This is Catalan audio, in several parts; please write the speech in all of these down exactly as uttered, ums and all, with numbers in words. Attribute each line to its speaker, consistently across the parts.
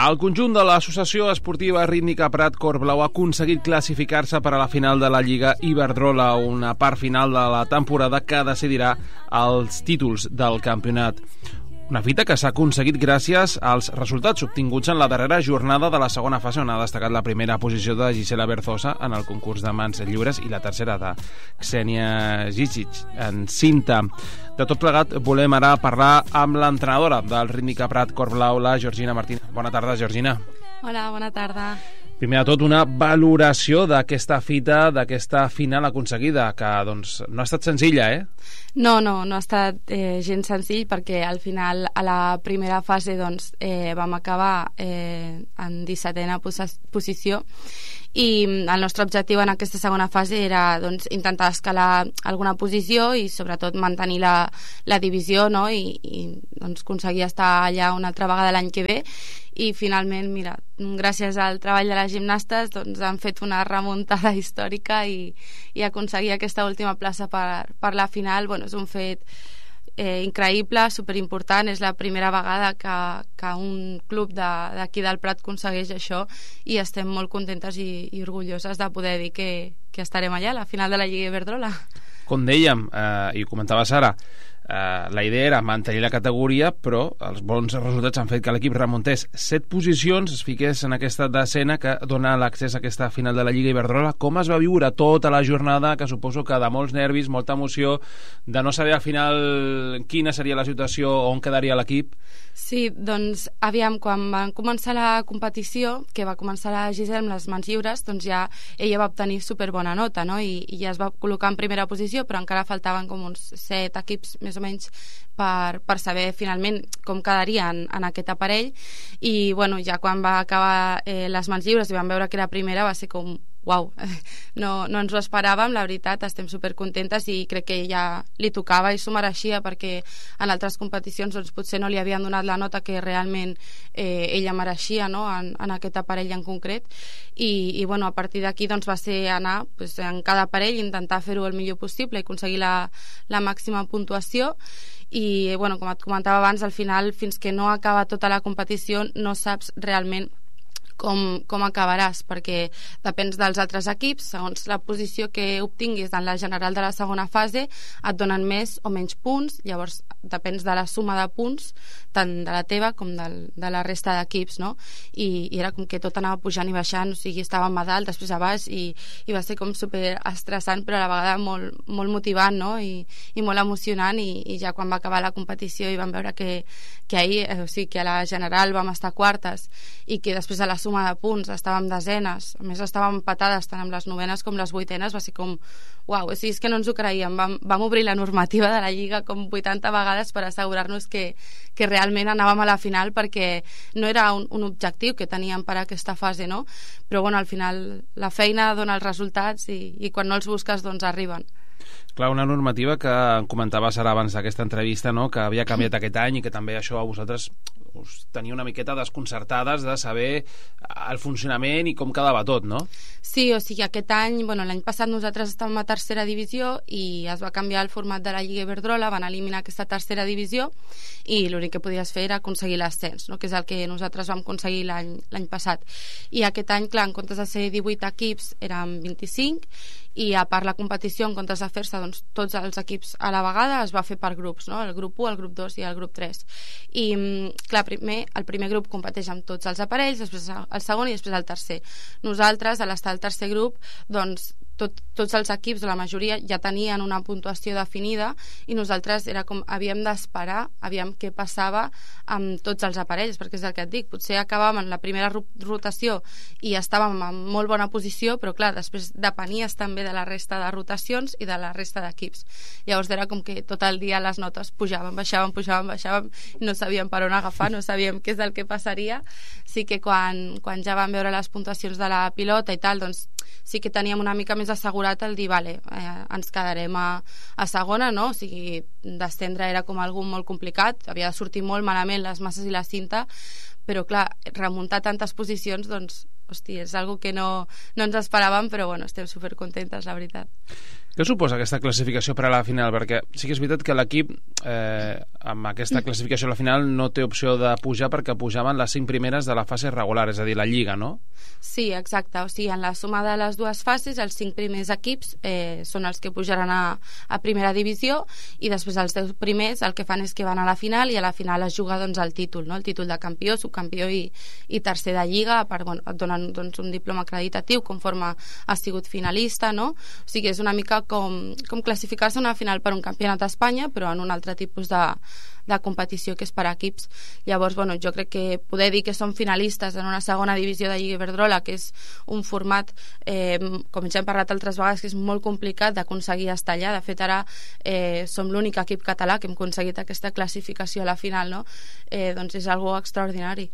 Speaker 1: El conjunt de l'Associació Esportiva Rítmica Prat Cor Blau ha aconseguit classificar-se per a la final de la Lliga Iberdrola, una part final de la temporada que decidirà els títols del campionat. Una fita que s'ha aconseguit gràcies als resultats obtinguts en la darrera jornada de la segona fase, on ha destacat la primera posició de Gisela Berzosa en el concurs de mans lliures i la tercera de Xenia Zizic en cinta. De tot plegat, volem ara parlar amb l'entrenadora del Rítmica Prat Cor Blau, la Georgina Martín. Bona tarda, Georgina.
Speaker 2: Hola, bona tarda.
Speaker 1: Primer de tot, una valoració d'aquesta fita, d'aquesta final aconseguida, que doncs no ha estat senzilla, eh?
Speaker 2: No, no, no ha estat eh, gens senzill, perquè al final a la primera fase doncs, eh, vam acabar eh, en dissetena posició, i el nostre objectiu en aquesta segona fase era doncs, intentar escalar alguna posició i sobretot mantenir la, la divisió, no? I, i doncs, aconseguir estar allà una altra vegada l'any que ve. I finalment, mira, gràcies al treball de les gimnastes doncs, han fet una remuntada històrica i, i aconseguir aquesta última plaça per, per la final, bueno, és un fet eh, increïble, superimportant. És la primera vegada que, que un club d'aquí de, del Prat aconsegueix això, i estem molt contentes i, i orgulloses de poder dir que, que estarem allà a la final de la Lliga Iberdrola.
Speaker 1: Com dèiem, eh, i ho comentava Sara, Uh, la idea era mantenir la categoria, però els bons resultats han fet que l'equip remuntés set posicions, es fiqués en aquesta decena que dona l'accés a aquesta final de la Lliga Iberdrola. Com es va viure tota la jornada, que suposo que de molts nervis, molta emoció, de no saber al final quina seria la situació, on quedaria l'equip?
Speaker 2: Sí, doncs, aviam, quan van començar la competició, que va començar la Gisela amb les mans lliures, doncs ja ella va obtenir superbona nota, no? I, i ja es va col·locar en primera posició, però encara faltaven com uns set equips més o menys per, per saber finalment com quedaria en, en aquest aparell. I bueno, ja quan va acabar eh, les mans lliures i vam veure que era primera, va ser com uau, no, no ens ho esperàvem, la veritat. Estem supercontentes i crec que ja li tocava i s'ho mereixia, perquè en altres competicions doncs, potser no li havien donat la nota que realment eh, ella mereixia, no? en, en aquest aparell en concret. I, i bueno, a partir d'aquí doncs, va ser anar pues, en cada aparell, intentar fer-ho el millor possible i aconseguir la, la màxima puntuació. I bueno, com et comentava abans, al final, fins que no acaba tota la competició, no saps realment Com, com acabaràs, perquè depens dels altres equips. Segons la posició que obtinguis en la general de la segona fase et donen més o menys punts, llavors depens de la suma de punts tant de la teva com del, de la resta d'equips, no? I, i era com que tot anava pujant i baixant, o sigui, estàvem a dalt, després a baix, i, i va ser com super estressant, però a la vegada molt, molt motivant, no? I, i molt emocionant. I, i ja quan va acabar la competició i vam veure que, que ahir, eh, o sigui, que a la general vam estar quartes i que després a la suma de punts estàvem desenes, a més estàvem empatades tant amb les novenes com les vuitenes, va ser com uau, o sigui, és que no ens ho creiem. Vam, vam obrir la normativa de la Lliga com vuitanta vegades per assegurar-nos que, que realment anàvem a la final, perquè no era un, un objectiu que teníem per a aquesta fase, no? Però bueno, al final la feina dona els resultats i, i quan no els busques doncs arriben.
Speaker 1: Clar, una normativa que comentaves ara abans d'aquesta entrevista, no? Que havia canviat aquest any i que també això a vosaltres us tenia una miqueta desconcertades de saber el funcionament i com quedava tot, no?
Speaker 2: Sí, o sigui, aquest any, bueno, l'any passat nosaltres estàvem a tercera divisió i es va canviar el format de la Lliga Iberdrola, van eliminar aquesta tercera divisió i l'únic que podies fer era aconseguir l'ascens, no? Que és el que nosaltres vam aconseguir l'any l'any passat. I aquest any, clar, en comptes de ser divuit equips, eren vint-i-cinc, i a part la competició, en comptes de fer-se doncs, tots els equips a la vegada, es va fer per grups, no? El grup u, el grup dos i el grup tres. I, clar, primer, el primer grup competeix amb tots els aparells, després el segon i després el tercer. Nosaltres, a l'estar al tercer grup, doncs tot, tots els equips, la majoria, ja tenien una puntuació definida i nosaltres era com, havíem d'esperar, aviam què passava amb tots els aparells, perquè és el que et dic, potser acabàvem en la primera rotació i estàvem en molt bona posició, però clar, després depenies també de la resta de rotacions i de la resta d'equips. Llavors era com que tot el dia les notes pujaven, baixaven, pujaven, baixaven, no sabíem per on agafar, no sabíem què és el que passaria. Sí que quan, quan ja vam veure les puntuacions de la pilota i tal, doncs sí que teníem una mica més assegurat el dir, vale, eh, ens quedarem a, a segona, no? O sigui, descendre era com algú molt complicat, havia de sortir molt malament les masses i la cinta, però clar, remuntar tantes posicions, doncs, hosti, és algo que no, no ens esperàvem, però bueno, estem supercontentes, la veritat.
Speaker 1: Què suposa aquesta classificació per a la final? Perquè sí que és veritat que l'equip eh, amb aquesta classificació a la final no té opció de pujar perquè pujaven les cinc primeres de la fase regular, és a dir, la Lliga, no?
Speaker 2: Sí, exacte. O sigui, en la suma de les dues fases, els cinc primers equips eh, són els que pujaran a, a primera divisió i després els deu primers el que fan és que van a la final i a la final es juga doncs, el títol, no? El títol de campió, subcampió i, i tercer de Lliga. Per, bueno, et donen doncs, un diploma acreditatiu conforme has sigut finalista, no? O sigui, és una mica com, com classificar-se a una final per un campionat d'Espanya, però en un altre tipus de, de competició que és per equips. Llavors, bueno, jo crec que poder dir que som finalistes en una segona divisió de Lliga Iberdrola, que és un format, eh, com ja hem parlat altres vegades, que és molt complicat d'aconseguir estar allà. De fet, ara eh, som l'únic equip català que hem aconseguit aquesta classificació a la final, no? Eh, doncs és algo extraordinari.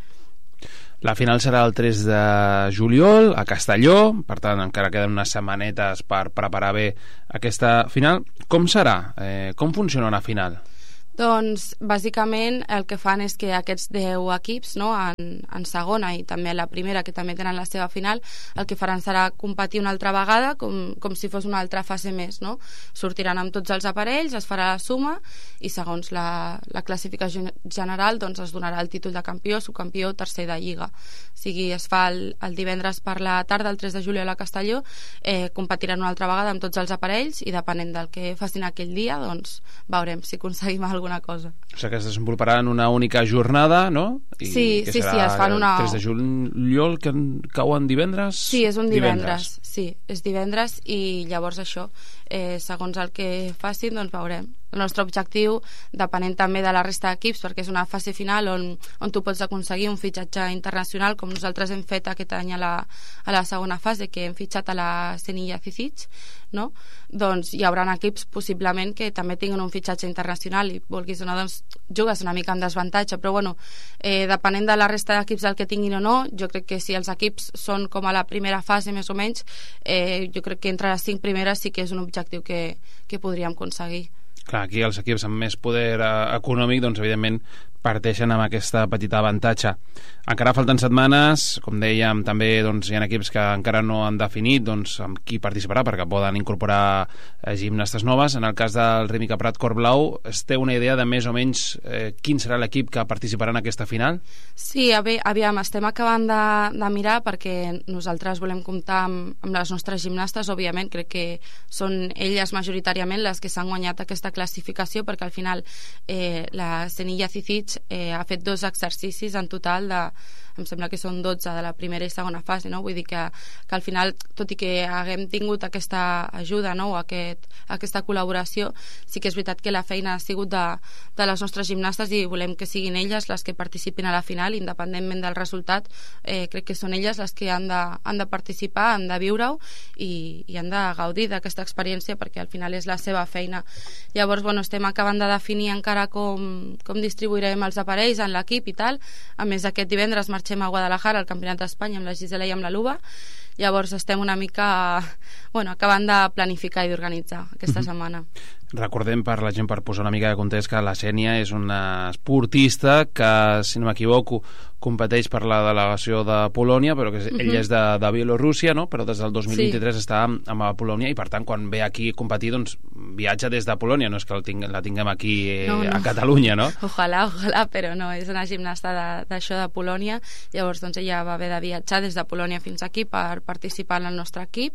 Speaker 1: La final serà el tres de juliol a Castelló, per tant encara queden unes setmanetes per preparar bé aquesta final. Com serà? Eh, com funciona una final?
Speaker 2: Doncs, bàsicament, el que fan és que aquests deu equips, no, en, en segona i també a la primera, que també tenen la seva final, el que faran serà competir una altra vegada, com, com si fos una altra fase més, no? Sortiran amb tots els aparells, es farà la suma i segons la, la classificació general doncs es donarà el títol de campió, subcampió, tercer de Lliga. O sigui, es fa el, el divendres per la tarda, el tres de juliol a Castelló, eh, competiran una altra vegada amb tots els aparells i depenent del que facin aquell dia, doncs veurem si aconseguim alguna cosa.
Speaker 1: O sigui que es desenvoluparà en una única jornada, no? I
Speaker 2: sí,
Speaker 1: que
Speaker 2: sí, sí, es fan una...
Speaker 1: el tres de juliol, que cauen divendres?
Speaker 2: Sí, és un divendres, divendres. Sí, és divendres i llavors això, eh, segons el que facin, doncs veurem. El nostre objectiu, depenent també de la resta d'equips, perquè és una fase final on, on tu pots aconseguir un fitxatge internacional, com nosaltres hem fet aquest any a la, a la segona fase, que hem fitxat a la Senilla Cicic, no? Doncs hi haurà equips possiblement que també tinguin un fitxatge internacional i vulguis o no, doncs jugues una mica amb desavantatge, però bueno, eh, depenent de la resta d'equips del que tinguin o no, jo crec que si els equips són com a la primera fase més o menys, eh, jo crec que entre les cinc primeres sí que és un objectiu que, que podríem aconseguir.
Speaker 1: Clar, aquí els equips amb més poder eh, econòmic, doncs evidentment parteixen amb aquesta petita avantatge. Encara falten setmanes, com dèiem, també doncs, hi ha equips que encara no han definit doncs, amb qui participarà, perquè poden incorporar eh, gimnastes noves. En el cas del Rítmica Prat Cor Blau, es té una idea de més o menys eh, quin serà l'equip que participarà en aquesta final?
Speaker 2: Sí, aviam, estem acabant de, de mirar perquè nosaltres volem comptar amb, amb les nostres gimnastes, òbviament, crec que són elles majoritàriament les que s'han guanyat aquesta classificació, perquè al final eh, la Senilla Cicic Eh, ha fet dos exercicis en total de, em sembla que són dotze de la primera i segona fase, no? Vull dir que, que al final, tot i que haguem tingut aquesta ajuda, no? o aquest, aquesta col·laboració, sí que és veritat que la feina ha sigut de, de les nostres gimnastes i volem que siguin elles les que participin a la final, independentment del resultat. eh, crec que són elles les que han de, han de participar, han de viure-ho i, i han de gaudir d'aquesta experiència perquè al final és la seva feina. Llavors, bueno, estem acabant de definir encara com, com distribuirem els aparells en l'equip i tal. A més, aquest divendres marxem a Guadalajara al Campionat d'Espanya amb la Gisela i amb la Luba. Llavors estem una mica bueno, acabant de planificar i d'organitzar aquesta setmana.
Speaker 1: Recordem per la gent, per posar una mica de context, que la Xènia és una esportista que, si no m'equivoco, competeix per la delegació de Polònia, però que és, uh-huh. ella és de, de Bielorússia, no? Però des del dos mil vint-i-tres sí. està amb, amb Polònia i per tant quan ve aquí a competir doncs viatja des de Polònia, no és que ting la tinguem aquí eh, no, no. a Catalunya, no?
Speaker 2: Ojalà, ojalà, però no, és una gimnasta d'això de, de Polònia, llavors doncs ella va haver de viatjar des de Polònia fins aquí per participar en el nostre equip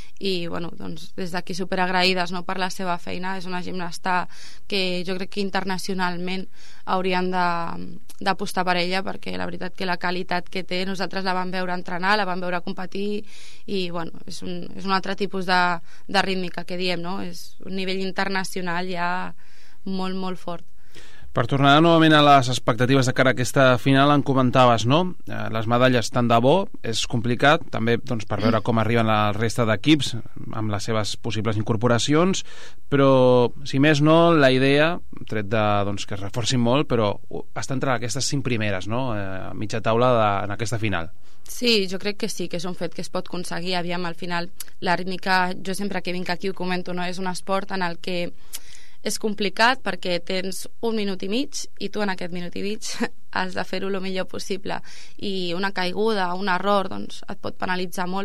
Speaker 2: i bueno, doncs des d'aquí superagraïdes, no, per la seva feina. És una gimnasta que jo crec que internacionalment haurien d'apostar per ella perquè la veritat que la qualitat que té, nosaltres la vam veure entrenar, la vam veure competir i bueno, és un, és un altre tipus de, de rítmica que diem, no? És un nivell internacional ja molt, molt fort.
Speaker 1: Per tornar novament a les expectatives de cara a aquesta final, en comentaves, no? Les medalles tant de bo, és complicat, també doncs, per veure com arriben la resta d'equips amb les seves possibles incorporacions, però, si més no, la idea, tret de doncs, que es reforcin molt, però està entre aquestes cinc primeres, no? A mitja taula de, en aquesta final.
Speaker 2: Sí, jo crec que sí, que és un fet que es pot aconseguir. Aviam, al final, la rítmica, jo sempre que vinc aquí ho comento, no? És un esport en el que és complicat perquè tens un minut i mig i tu en aquest minut i mig has de fer-ho el millor possible i una caiguda, un error doncs et pot penalitzar molt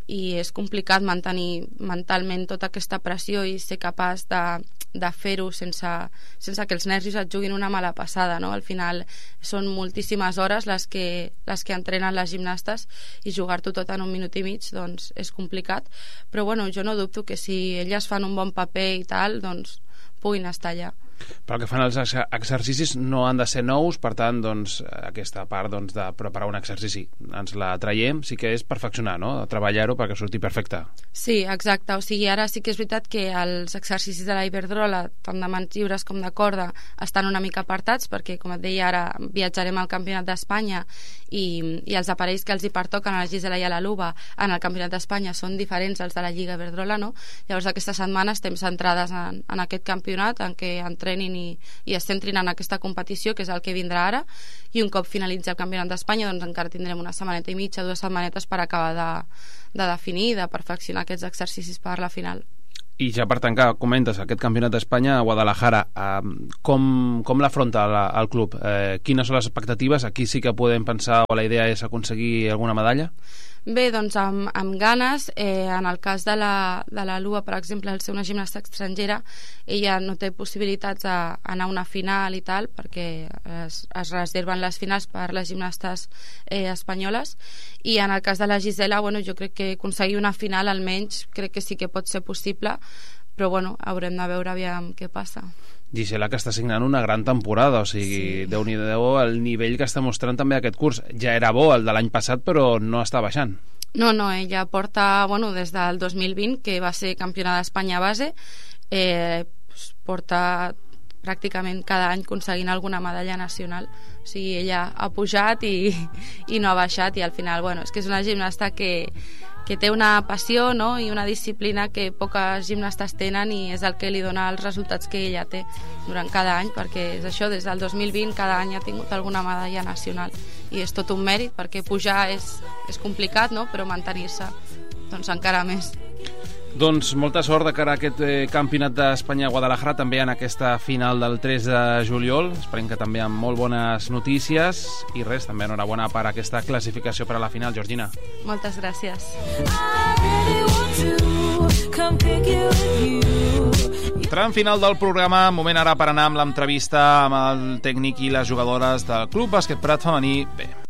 Speaker 2: i és complicat mantenir mentalment tota aquesta pressió i ser capaç de, de fer-ho sense, sense que els nervis et juguin una mala passada, no? Al final són moltíssimes hores les que, les que entrenen les gimnastes i jugar-t'ho tot en un minut i mig doncs és complicat, però bueno, jo no dubto que si elles fan un bon paper i tal, doncs puguin estar allà.
Speaker 1: Pel que fan els exercicis no han de ser nous, per tant, doncs, aquesta part doncs, de preparar un exercici ens la traiem, sí que és perfeccionar, no? Treballar-ho perquè surti perfecte.
Speaker 2: Sí, exacte, o sigui, ara sí que és veritat que els exercicis de la Iberdrola, tant de mans lliures com de corda, estan una mica apartats, perquè, com et deia, ara viatjarem al Campionat d'Espanya i, i els aparells que els hi pertoquen a la Gisela i a la Luba en el Campionat d'Espanya són diferents als de la Lliga Iberdrola, no? Llavors, aquesta setmana estem centrades en, en aquest campionat, en què entrenem I, i es centrin en aquesta competició, que és el que vindrà ara, i un cop finalitzi el Campionat d'Espanya doncs encara tindrem una setmaneta i mitja, dues setmanetes per acabar de, de definir i de perfeccionar aquests exercicis per la final.
Speaker 1: I ja per tancar, comentes aquest Campionat d'Espanya a Guadalajara, eh, com, com l'afronta el, el club? Eh, quines són les expectatives? Aquí sí que podem pensar, o la idea és aconseguir alguna medalla?
Speaker 2: Bé, doncs amb, amb ganes. Eh, en el cas de la, de la Lua, per exemple, al ser una gimnasta estrangera, ella no té possibilitats d'anar a una final i tal, perquè es, es reserven les finals per les gimnastes eh, espanyoles, i en el cas de la Gisela, bueno, jo crec que aconseguir una final almenys crec que sí que pot ser possible, però bueno, haurem de veure aviam què passa.
Speaker 1: Gisela, que està signant una gran temporada, o sigui, sí. Déu-n'hi-do el nivell que està mostrant també aquest curs. Ja era bo el de l'any passat, però no està baixant.
Speaker 2: No, no, ella porta, bueno, des del dos mil vint, que va ser campiona d'Espanya base, eh, porta pràcticament cada any aconseguint alguna medalla nacional. O sigui, ella ha pujat i, i no ha baixat, i al final, bueno, és que és una gimnasta que, que té una passió, no?, i una disciplina que poques gimnastes tenen, i és el que li dona els resultats que ella té durant cada any, perquè és això, des del dos mil vint cada any ha tingut alguna medalla nacional, i és tot un mèrit, perquè pujar és, és complicat, no?, però mantenir-se doncs encara més.
Speaker 1: Doncs molta sort de cara a aquest eh, Campionat d'Espanya a Guadalajara, també en aquesta final del tres de juliol. Esperem que també amb molt bones notícies, i res, també enhorabona per aquesta classificació per a la final, Georgina.
Speaker 2: Moltes gràcies.
Speaker 1: Tram final del programa, moment ara per anar amb l'entrevista amb el tècnic i les jugadores del Club Bàsquet Prat femení. Bé,